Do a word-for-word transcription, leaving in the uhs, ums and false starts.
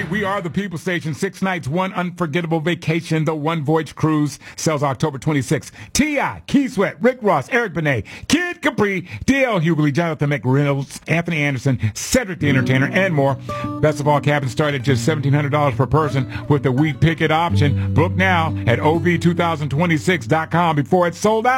We are the People Station. Six nights, one unforgettable vacation. The One Voyage Cruise sells October twenty-sixth. T I, Keith Sweat, Rick Ross, Eric Benet, Kid Capri, D L Hughley, Jonathan McReynolds, Anthony Anderson, Cedric the Entertainer, and more. Best of all, cabins start at just seventeen hundred dollars per person with the We Pick It option. Book now at O V two thousand twenty-six dot com before it's sold out.